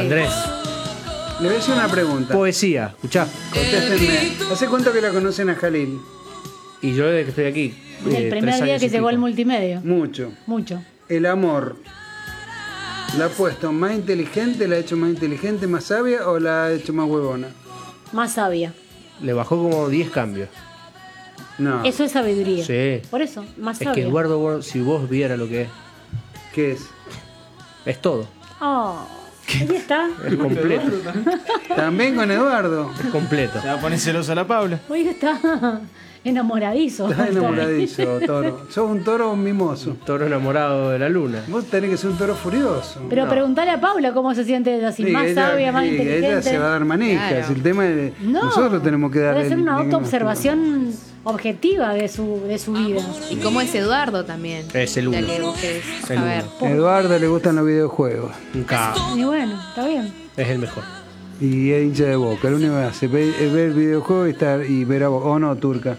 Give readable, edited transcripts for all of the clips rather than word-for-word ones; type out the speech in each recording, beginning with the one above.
Andrés. Le voy a hacer una pregunta. Poesía, escuchá. Contéstenme. ¿Hace cuánto que la conocen a Jalil? Y yo desde que estoy aquí. El primer día que llegó al multimedio. Mucho. Mucho. El amor. ¿La ha puesto más inteligente, la ha hecho más inteligente, más sabia o la ha hecho más huevona? Más sabia. Le bajó como 10 cambios. No. Eso es sabiduría. Sí. Por eso, más Es sabia. que Eduardo, si vos viera lo que ¿Qué es? es todo. Oh, ahí está. Es completo. También con Eduardo. Es completo. Se va a poner celosa la Paula. Hoy está enamoradizo. Estás enamoradizo, toro. Sos un toro mimoso. Toro enamorado de la luna. Vos tenés que ser un toro furioso. Pero No. preguntale a Paula cómo se siente ella, así, Sí, más ella- sabia, más sí, inteligente. Ella se va a dar manijas. Claro. El tema es No, nosotros tenemos que darle. debe ser el una diagnóstico. autoobservación objetiva de su vida. Y cómo es Eduardo también. Es el uno. Ya que vos querés El saber. uno. A Eduardo le gustan los videojuegos Un capo. Y bueno, está bien. Es el mejor. y es hincha de Boca. Lo único que hace es ver el videojuego y ver a Boca. ¿O no, Turca?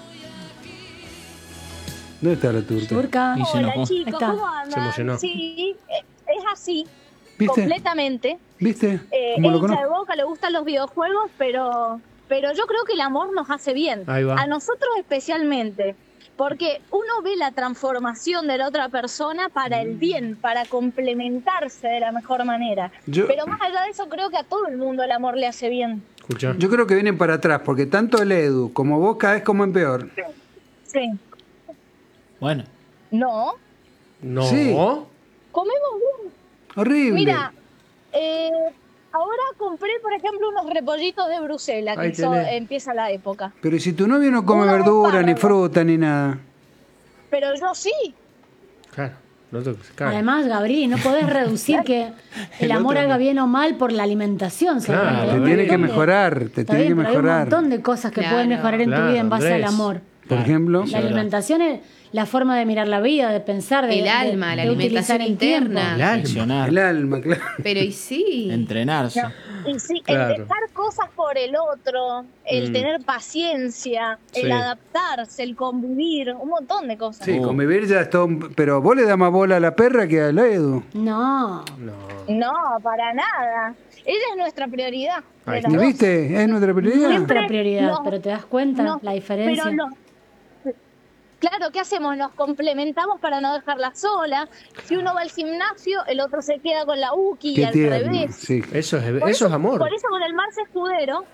¿Dónde está la Turca? Turca. Y se Hola enojó. chicos, Está. ¿cómo Se andan? emocionó. Sí, es así, ¿Viste? completamente. ¿Viste? Es ¿Cómo lo hincha de conozco? Boca, le gustan los videojuegos, pero yo creo que el amor nos hace bien. Ahí va. A nosotros especialmente. Porque uno ve la transformación de la otra persona para el bien, para complementarse de la mejor manera. Yo- Pero más allá de eso, creo que a todo el mundo el amor le hace bien. Escuchá. Yo creo que vienen para atrás, porque tanto el Edu como vos cada vez como en peor. Sí. Bueno, No, No. Sí. comemos bien. Horrible. Mira, ahora compré, por ejemplo, unos repollitos de Bruselas, Ahí que tenés. empieza la época. Pero si tu novio no come Uno verdura, ni espárrago. fruta, ni nada. Pero yo sí. Claro. No te se cae. Además, Gabriel, no podés reducir que el amor haga bien o mal por la alimentación. Claro, solamente. Te Hay un tiene que montón de- mejorar, te Está tiene que bien, pero hay un mejorar. montón de cosas que Claro. pueden mejorar en tu Claro, vida en base Andrés. al amor. Por ejemplo, La alimentación es la forma de mirar la vida, de pensar, de El alma, la de utilizar alimentación el tiempo. interna. El alma. accionar, el alma, claro. Pero y sí. entrenarse. Y sí, Claro. el dejar cosas por el otro, el tener paciencia, el Sí. adaptarse, el convivir, un montón de cosas. Sí, convivir ya es todo. Pero vos le das más bola a la perra que al Edu. No, No, para nada. Ella es nuestra prioridad. Ahí de las ¿Y dos. viste? Es nuestra prioridad. nuestra prioridad, no, pero te das cuenta no, la diferencia. pero no. Claro, ¿qué hacemos? Nos complementamos para no dejarla sola. Si uno va al gimnasio, el otro se queda con la UKI y Qué al tierno. revés. Sí. Eso es, Por eso es amor. Por eso con el Marce Escudero,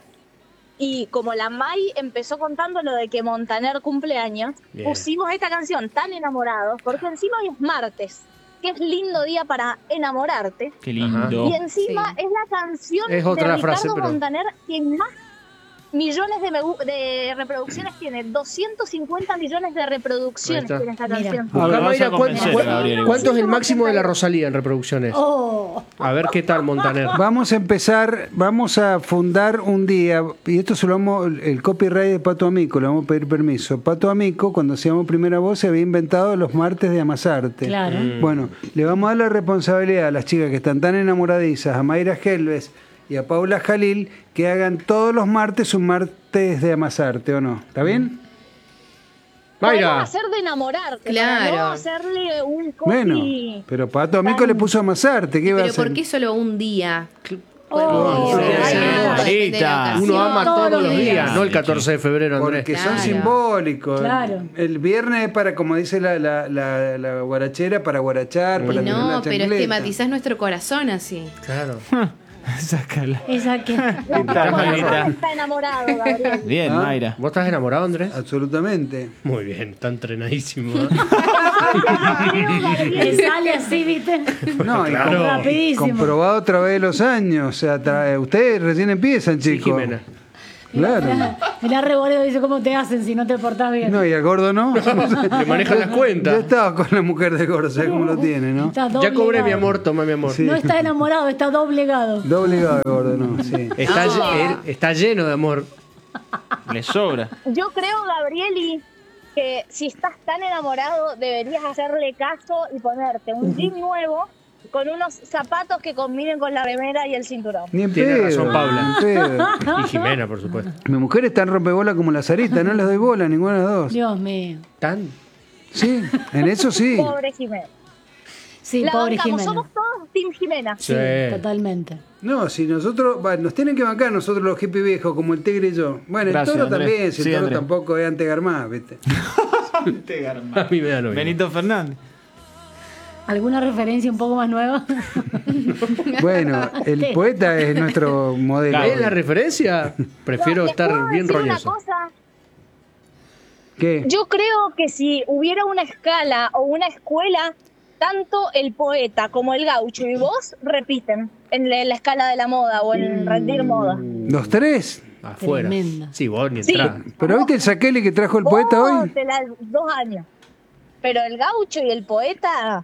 y como la Mai empezó contando lo de que Montaner cumpleaños, Bien. pusimos esta canción Tan Enamorados, porque encima hoy es martes, que es lindo día para enamorarte. Qué lindo. Y encima Sí. es la canción Es otra de Ricardo frase, pero- Montaner que más millones de reproducciones tiene. 250 millones de reproducciones Ahí está. tiene esta Mira. canción. A Buscá, ver, vas a Mayra, convencer, Gabriel. ¿cuánto es el máximo de la Rosalía en reproducciones? Oh, A ver qué tal, Montaner. Vamos a empezar, vamos a fundar un día, y esto se lo vamos, el copyright de Pato Amico, le vamos a pedir permiso. Pato Amico, cuando hacíamos Primera Voz, se había inventado los martes de Amasarte. claro. Bueno, le vamos a dar la responsabilidad a las chicas que están tan enamoradizas, a Mayra Helves y a Paula Jalil, que hagan todos los martes un martes de Amasarte, ¿o no? ¿Está bien? Podemos Mayra. hacer de enamorarte, Claro. para no hacerle un copy. Bueno, pero Pato Amico le puso Amasarte, ¿qué iba a Pero hacer? ¿por qué solo un día? Oh, Depende de la Marita. ocasión. Uno ama todos los días, días. no el 14 de febrero, Andrés. Porque son Claro. simbólicos. Claro. El viernes es para, como dice la guarachera, para guarachar, para Y tener no, la pero chancleta. estigmatizás nuestro corazón así. Claro. Sácala. esa que No, Está malita. está enamorado, Gabriel. Bien, ¿Ah? Mayra. ¿Vos estás enamorado, Andrés? Absolutamente. Muy bien, está entrenadísimo. ¿eh? le sale así, ¿viste? No, y Claro. Rapidísimo. comprobado a través de los años. O sea, ustedes recién empiezan, Sí, chicos. Jimena. Claro. Mirá Reboredo dice cómo te hacen si no te portás bien. No, y al gordo no. Le manejan las Yo cuentas. estaba con la mujer de gordo, ¿sabes cómo lo tiene, no? Está Ya cobré, doblegado. mi amor, toma, mi amor. Sí. No está enamorado, está doblegado. Doblegado de gordo, no, sí. Está lleno de amor. Le sobra. Yo creo, Gabrieli, que si estás tan enamorado, deberías hacerle caso y ponerte un jean nuevo con unos zapatos que combinen con la remera y el cinturón. Ni en Tiene pedo. razón, Paula. Ni en pedo. Y Jimena, por supuesto. Mi mujer está en rompebola como la Sarita, no les doy bola a ninguna de las dos. Dios mío. ¿Tan? Sí, en eso sí. Pobre Jimena. Sí, La pobre bancamos, Jimena. somos todos Team Jimena. Sí, Sí. totalmente. No, si nosotros, nos tienen que bancar nosotros los hippies viejos, como el Tigre y yo. Bueno, Gracias, el Toro Andrés. también, si Sí, el Toro Andrés. tampoco es antegarmás, ¿viste? A mí me da lo mismo. Benito Fernández. ¿Alguna referencia un poco más nueva? Bueno, el poeta es nuestro modelo. ¿Es la referencia? Prefiero No, ¿les estar puedo bien decir una roñoso. cosa? ¿Qué? Yo creo que si hubiera una escala o una escuela, tanto el poeta como el gaucho y vos repiten en la escala de la moda o en rendir moda. ¿Los tres? Afuera. Tremenda. Sí, vos ni Sí. entrás. ¿Pero viste el saqueli que trajo el poeta Vos hoy? te la 2 años. Pero el gaucho y el poeta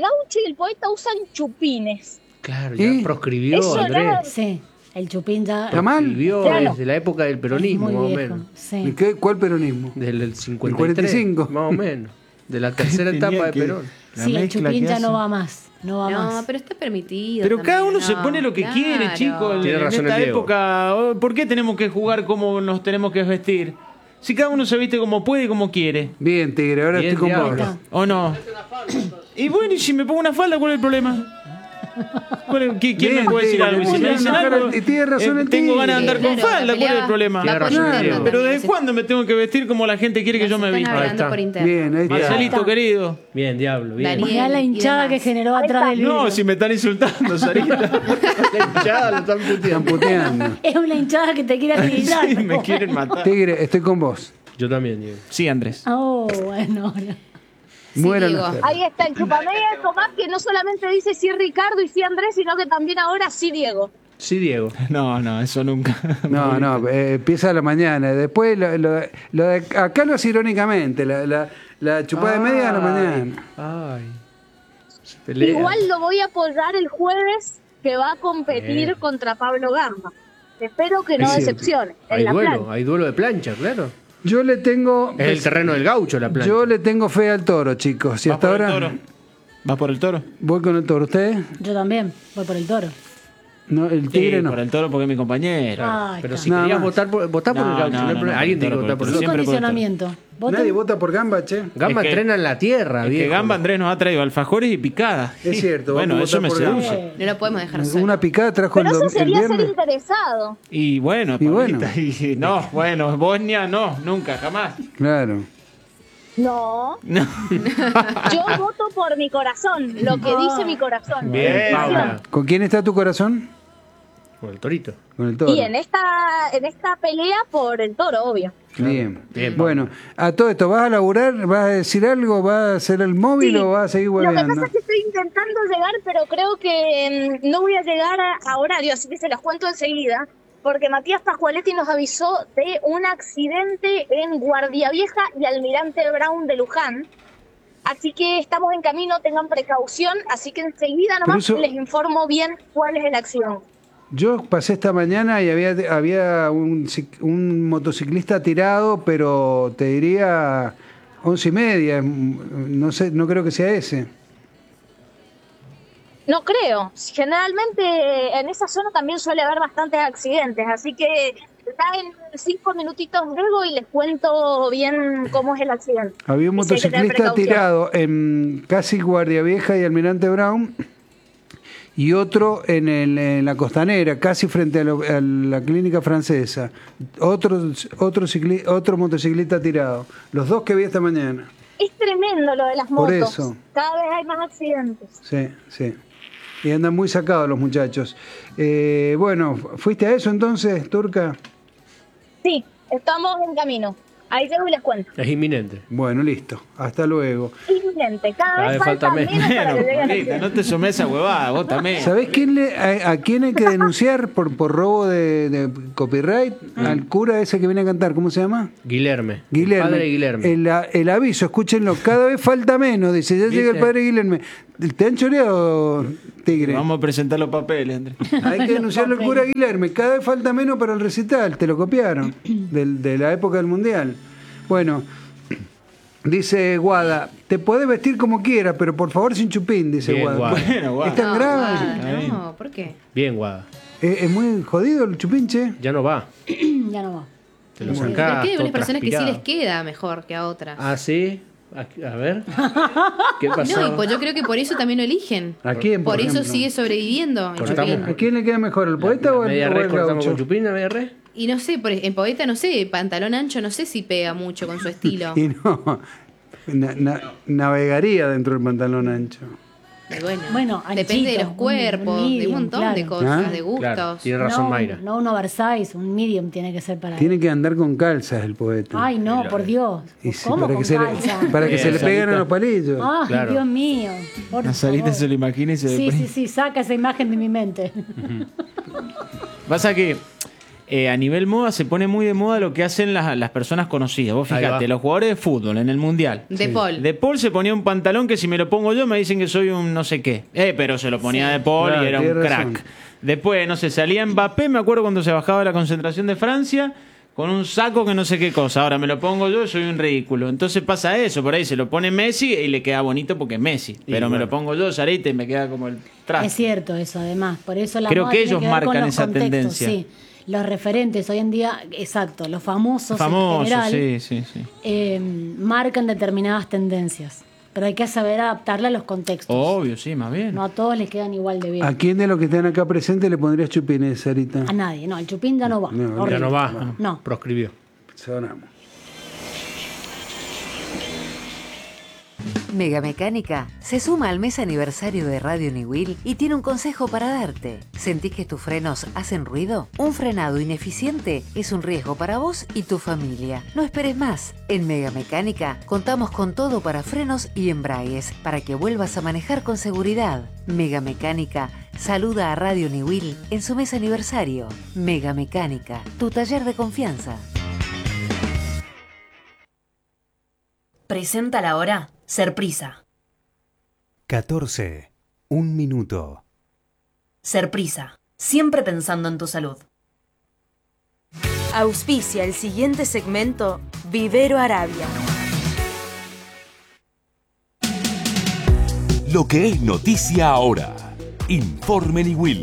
usan chupines. Claro, ¿Y? ya proscribió, Eso Andrés. Sí, el chupín ya ¿Está mal? Proscribió Claro. desde la época del es peronismo, muy más o viejo. menos. Sí. ¿Cuál peronismo? Desde el 53. 45. Más o menos. De la tercera Tenía etapa de que- Perón. La Sí, el mezcla chupín que ya no hacen. va más. No va No, más. pero está permitido. Pero cada también, uno se no, pone lo que claro. quiere, chicos. Tiene En razón esta el Diego. época, ¿por qué tenemos que jugar como nos tenemos que vestir? Si cada uno se viste como puede y como quiere. Bien, Tigre, ahora Bien, estoy con diablo. vos. ¿O no? Y bueno, y si me pongo una falda, ¿cuál es el problema? ¿Quién Bien, me puede decir Tigre, algo? Y si me bien, dicen no, algo, y tiene razón el tengo ganas de andar Tigre. con Claro, falda, la ¿cuál es el pelea problema? va por Tiene razón, interno Diego. Pero ¿desde también, cuándo me tengo que vestir como la gente quiere que yo me se están vista? Ahí hablando está. por interno. Bien, ahí está. Marcelito, querido. Bien, diablo, bien. Daniel. Mirá la y hinchada demás. que generó atrás del vidrio. No, si me están insultando, Sarita. La hinchada lo están Están puteando. puteando. Es una hinchada que te quiere agilizar. Sí, me quieren matar. Tigre, estoy con vos. Yo también, Diego. Sí, Andrés. Oh, bueno. ahora. Sí, Mueran Diego. los perros. Ahí está el chupamedia Tomás, que no solamente dice sí Ricardo y sí Andrés, sino que también ahora sí Diego. Sí, Diego. No, eso nunca. No, empieza a la mañana. Después, lo de acá lo hace irónicamente. La chupada de media a la mañana. Ay. Se pelea. Igual lo voy a apoyar el jueves, que va a competir contra Pablo Gamba. Espero que no Es cierto. decepcione. En Hay la duelo, plancha. hay duelo de plancha, claro. Yo le tengo. Es el terreno del gaucho la plancha. Yo le tengo fe al toro, chicos. Y ¿Vas hasta por el ahora. toro? ¿Vas por el toro? Voy con el toro. ¿Ustedes? Yo también. Voy por el toro. No, el tigre Sí, no. por el toro porque es mi compañero. Ay, Pero está. si Nada querías más. votar por el No, gaucho, no, no hay no, problema. no, Alguien por el tiene que toro, votar por por el Sin siempre gaucho. por el toro. condicionamiento. ¿Votan? Nadie vota por Gamba, che. Gamba Es que- entrena en la tierra, Es que viejo. Gamba Andrés nos ha traído alfajores y picadas. Es cierto, Bueno, vamos a eso me votar por seduce. Gamba. No lo podemos dejar solo. Una picada trajo Pero el, eso el sería ser viernes. interesado. Y bueno, Y bueno. Pablita, y no, bueno, Bosnia no, nunca, jamás. Claro. No, No. yo voto por mi corazón, lo que dice mi corazón. Bien, Paula. ¿Con quién está tu corazón? Con el torito. Con el toro. Y en esta pelea por el toro, obvio. Bien. Bien, Bueno, a todo esto, ¿vas a laburar? ¿Vas a decir algo? ¿Vas a hacer el móvil Sí. o vas a seguir Lo que hueveando? pasa es que estoy intentando llegar, pero creo que no voy a llegar a horario, así que se los cuento enseguida. Porque Matías Pascualetti nos avisó de un accidente en Guardia Vieja y Almirante Brown de Luján. Así que estamos en camino, tengan precaución. Así que enseguida nomás Pero eso- les informo bien cuál es el accidente. Yo pasé esta mañana y había un motociclista tirado, pero te diría 11:30. No sé, no creo que sea ese. No creo. Generalmente en esa zona también suele haber bastantes accidentes. Así que está en 5 minutitos luego y les cuento bien cómo es el accidente. Había un Y si hay que tener motociclista precaución. tirado en casi Guardia Vieja y Almirante Brown y otro en la Costanera, casi frente a la clínica francesa. Otro motociclista tirado. Los dos que vi esta mañana. Es tremendo lo de las Por motos. eso. Cada vez hay más accidentes. Sí, sí. Y andan muy sacados los muchachos. Bueno, ¿fuiste a eso entonces, Turca? Sí, estamos en camino. Ahí llego y les cuento. Es inminente. Bueno, listo. Hasta luego. Inminente. Cada vez falta menos para Bueno, que lleguen Pablita, aquí. no te sumes a esa huevada, vos también. ¿Sabés a quién hay que denunciar por robo de copyright? Al cura ese que viene a cantar, ¿cómo se llama? Guilherme. Guilherme. Padre Guilherme. El aviso, escúchenlo, cada vez falta menos, dice, ya llega el ¿Viste? padre Guilherme. ¿Te han choreado, Tigre? Vamos a presentar los papeles, Andrés. Hay que denunciarlo al cura Guilherme, cada vez falta menos para el recital, te lo copiaron, de la época del Mundial. Bueno, dice Guada, te podés vestir como quieras, pero por favor sin chupín, dice Bien, Guada. Guada. Bueno, guau. ¿Es tan grave? Guada, no, ¿por qué? Bien, Guada. Es muy jodido el chupín, che. Ya no va. Ya no va. Te lo Porque sacás. hay todo unas personas que sí les transpirado. queda mejor que a otras. Ah, sí. A ver. ¿Qué pasó? No, y pues yo creo que por eso también lo eligen. ¿A quién, Por eso ejemplo? sigue sobreviviendo el Cortamos. Chupín. ¿A quién le queda mejor, el poeta o media el red cortamos gaucho? con Chupín, la media red. Y no sé, en Poeta no sé, pantalón ancho no sé si pega mucho con su estilo. Y no, navegaría dentro del pantalón ancho. Y Bueno, depende de anchito, los cuerpos, un de un montón de medium, cosas, ¿Ah? de gustos. Claro, tiene razón no, Mayra. no un oversize, un medium tiene que ser para él. Tiene que andar con calzas el poeta. Ay, no, por Dios. Y sí, ¿Cómo para con que se calza? le, para que se le peguen a los palillos. Ay, Claro. Dios mío. Por La Sarita favor. se lo imagina y se le Sí, pone- sí, sí, saca esa imagen de mi mente. Pasa que a nivel moda se pone muy de moda lo que hacen las personas conocidas. Vos Ahí fijate, va. los jugadores de fútbol en el Mundial. De Paul. De Paul se ponía un pantalón que si me lo pongo yo me dicen que soy un no sé qué. Pero se lo ponía De Paul Claro, y era un tiene crack. razón. Después, no sé, salía Mbappé, me acuerdo cuando se bajaba de la concentración de Francia con un saco que no sé qué cosa. Ahora me lo pongo yo y soy un ridículo. Entonces pasa eso, por ahí se lo pone Messi y le queda bonito porque es Messi. Pero me bueno. lo pongo yo, Sarita, y me queda como el traje. Es cierto eso, además. Por eso la Creo moda que tiene ellos ver con marcan los esa contextos, tendencia. Sí. Los referentes hoy en día, exacto, los famosos en Famoso, general, sí. marcan determinadas tendencias. Pero hay que saber adaptarla a los contextos. Obvio, sí, más bien. No a todos les quedan igual de bien. ¿A quién de los que están acá presentes le pondrías chupines, Sarita? A nadie, no, el Chupín ya no va. No, ya Horrible. Ya no va. No. Proscribió. Sonamos. Mega Mecánica se suma al mes aniversario de Radio Niwil y tiene un consejo para darte. ¿Sentís que tus frenos hacen ruido? Un frenado ineficiente es un riesgo para vos y tu familia. No esperes más. En Mega Mecánica contamos con todo para frenos y embragues para que vuelvas a manejar con seguridad. Mega Mecánica saluda a Radio Niwil en su mes aniversario. Mega Mecánica, tu taller de confianza. Presenta la hora Serprisa. 14. Un minuto. Serprisa, siempre pensando en tu salud. Auspicia el siguiente segmento Vivero Arabia. Lo que es noticia ahora. Informe Niwil.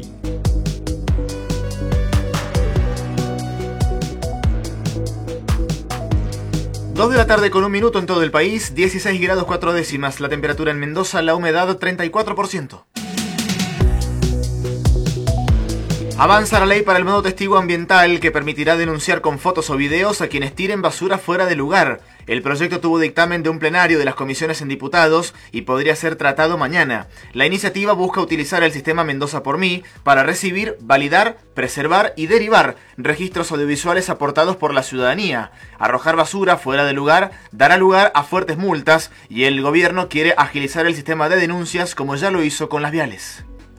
2 de la tarde con 1 minuto en todo el país, 16 grados 4 décimas, la temperatura en Mendoza, la humedad 34%. Avanza la ley para el modo testigo ambiental que permitirá denunciar con fotos o videos a quienes tiren basura fuera de lugar. El proyecto tuvo dictamen de un plenario de las comisiones en diputados y podría ser tratado mañana. La iniciativa busca utilizar el sistema Mendoza por Mí para recibir, validar, preservar y derivar registros audiovisuales aportados por la ciudadanía. Arrojar basura fuera de lugar dará lugar a fuertes multas y el gobierno quiere agilizar el sistema de denuncias como ya lo hizo con las viales.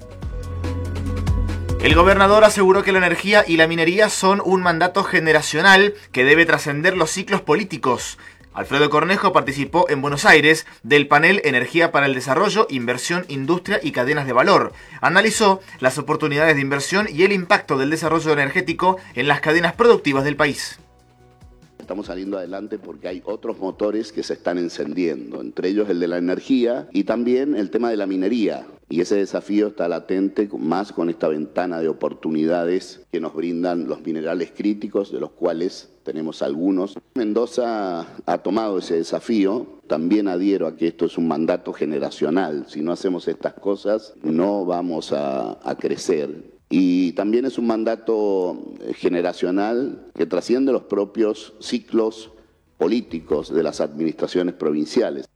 El gobernador aseguró que la energía y la minería son un mandato generacional que debe trascender los ciclos políticos. Alfredo Cornejo participó en Buenos Aires del panel Energía para el Desarrollo, Inversión, Industria y Cadenas de Valor. Analizó las oportunidades de inversión y el impacto del desarrollo energético en las cadenas productivas del país. Estamos saliendo adelante porque hay otros motores que se están encendiendo, entre ellos el de la energía y también el tema de la minería. Y ese desafío está latente más con esta ventana de oportunidades que nos brindan los minerales críticos, de los cuales tenemos algunos. Mendoza ha tomado ese desafío. También adhiero a que esto es un mandato generacional. Si no hacemos estas cosas, no vamos a crecer. Y también es un mandato generacional que trasciende los propios ciclos políticos de las administraciones provinciales.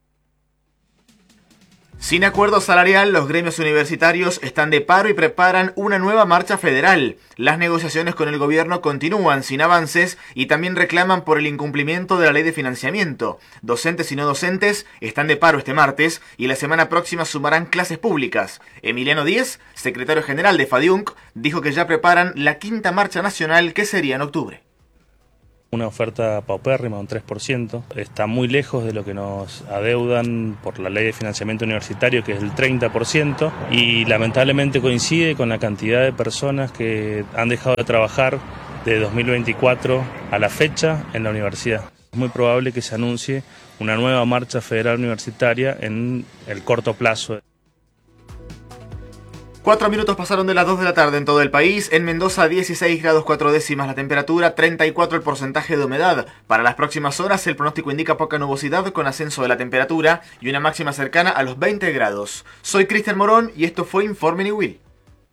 Sin acuerdo salarial, los gremios universitarios están de paro y preparan una nueva marcha federal. Las negociaciones con el gobierno continúan sin avances y también reclaman por el incumplimiento de la ley de financiamiento. Docentes y no docentes están de paro este martes y la semana próxima sumarán clases públicas. Emiliano Díez, secretario general de FADIUNC, dijo que ya preparan la 5ª marcha nacional que sería en octubre. Una oferta paupérrima, un 3%, está muy lejos de lo que nos adeudan por la ley de financiamiento universitario, que es el 30%, y lamentablemente coincide con la cantidad de personas que han dejado de trabajar de 2024 a la fecha en la universidad. Es muy probable que se anuncie una nueva marcha federal universitaria en el corto plazo. 4 minutos pasaron de las 2 de la tarde en todo el país. En Mendoza 16 grados 4 décimas la temperatura, 34 el porcentaje de humedad. Para las próximas horas el pronóstico indica poca nubosidad con ascenso de la temperatura y una máxima cercana a los 20 grados. Soy Cristian Morón y esto fue Informe Niwil.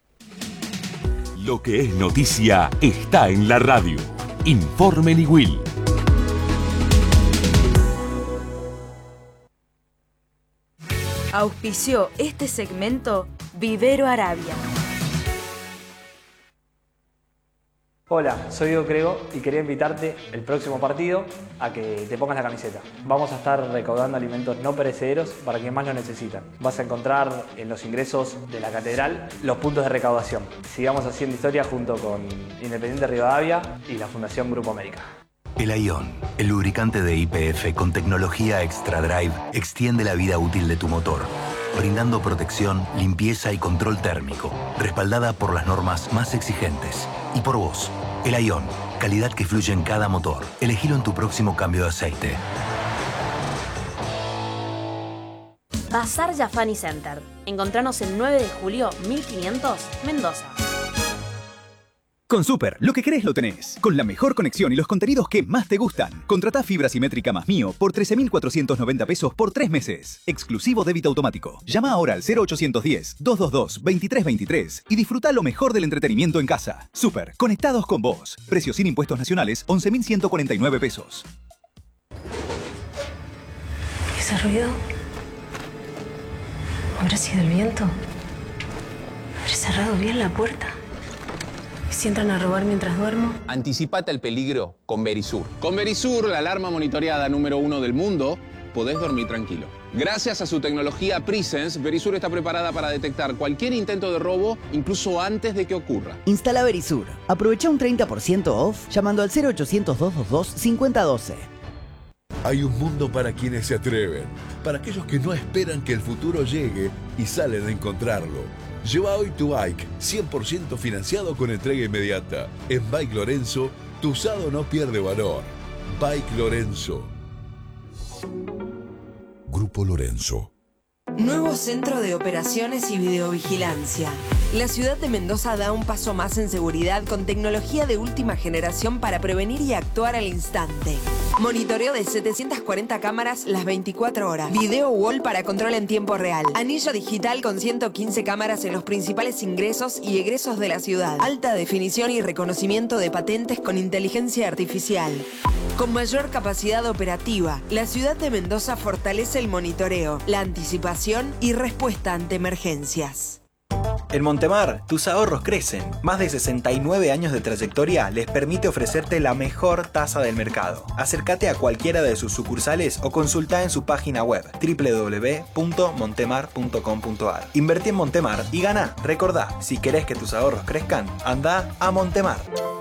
Lo que es noticia está en la radio. Informe Niwil. Auspició este segmento Vivero Arabia. Hola, soy Diego Crego y quería invitarte el próximo partido a que te pongas la camiseta. Vamos a estar recaudando alimentos no perecederos para quienes más lo necesitan. Vas a encontrar en los ingresos de la catedral los puntos de recaudación. Sigamos haciendo historia junto con Independiente Rivadavia y la Fundación Grupo América. El Ion, el lubricante de YPF con tecnología Extra Drive, extiende la vida útil de tu motor, brindando protección, limpieza y control térmico, respaldada por las normas más exigentes. Y por vos, el Ion, calidad que fluye en cada motor. Elegilo en tu próximo cambio de aceite. Bazar Jafani Center. Encontranos el 9 de julio 1500, Mendoza. Con Super, lo que querés lo tenés. Con la mejor conexión y los contenidos que más te gustan. Contratá fibra simétrica más mío por 13.490 pesos por 3 meses. Exclusivo débito automático. Llama ahora al 0810-222-2323 y disfruta lo mejor del entretenimiento en casa. Super, conectados con vos. Precio sin impuestos nacionales, 11.149 pesos. ¿Ese ruido? ¿Habrá sido el viento? ¿Habré cerrado bien la puerta? ¿Si entran a robar mientras duermo? Anticipate al peligro con Verisur. Con Verisur, la alarma monitoreada número 1 del mundo, podés dormir tranquilo. Gracias a su tecnología Presence, Verisur está preparada para detectar cualquier intento de robo, incluso antes de que ocurra. Instala Verisur. Aprovecha un 30% off llamando al 0800-222-5012. Hay un mundo para quienes se atreven, para aquellos que no esperan que el futuro llegue y salen a encontrarlo. Lleva hoy tu bike 100% financiado con entrega inmediata. En Bike Lorenzo, tu usado no pierde valor. Bike Lorenzo. Grupo Lorenzo. Nuevo Centro de Operaciones y Videovigilancia. La ciudad de Mendoza da un paso más en seguridad con tecnología de última generación para prevenir y actuar al instante. Monitoreo de 740 cámaras las 24 horas. Video wall para control en tiempo real. Anillo digital con 115 cámaras en los principales ingresos y egresos de la ciudad. Alta definición y reconocimiento de patentes con inteligencia artificial. Con mayor capacidad operativa, la ciudad de Mendoza fortalece el monitoreo, la anticipación y respuesta ante emergencias. En Montemar, tus ahorros crecen. Más de 69 años de trayectoria les permite ofrecerte la mejor tasa del mercado. Acércate a cualquiera de sus sucursales o consulta en su página web www.montemar.com.ar. Invertí en Montemar y gana. Recordá, si querés que tus ahorros crezcan, anda a Montemar.